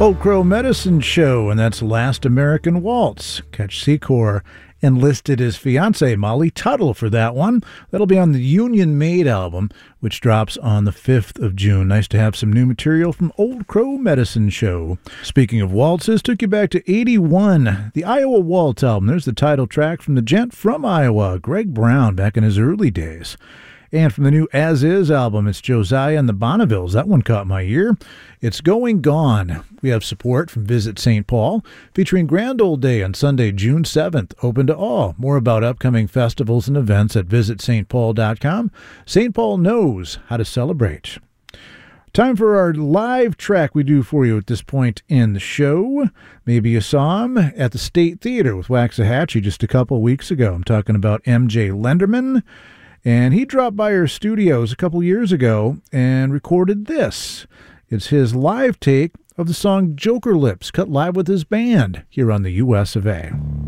Old Crow Medicine Show, and that's Last American Waltz. Catch Secor enlisted his fiancée, Molly Tuttle, for that one. That'll be on the Union Made album, which drops on the 5th of June. Nice to have some new material from Old Crow Medicine Show. Speaking of waltzes, took you back to 81, the Iowa Waltz album. There's the title track from the gent from Iowa, Greg Brown, back in his early days. And from the new As Is album, it's Josiah and the Bonnevilles. That one caught my ear. It's Going Gone. We have support from Visit St. Paul, featuring Grand Old Day on Sunday, June 7th, open to all. More about upcoming festivals and events at visitstpaul.com. St. Paul knows how to celebrate. Time for our live track we do for you at this point in the show. Maybe you saw him at the State Theater with Waxahachie just a couple weeks ago. I'm talking about M.J. Lenderman. And he dropped by our studios a couple years ago and recorded this. It's his live take of the song Joker Lips, cut live with his band here on the US of A.